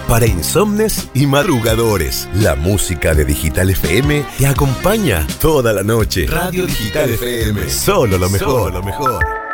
para insomnes y madrugadores. La música de Digital FM te acompaña toda la noche. Radio Digital FM, solo lo mejor, lo mejor.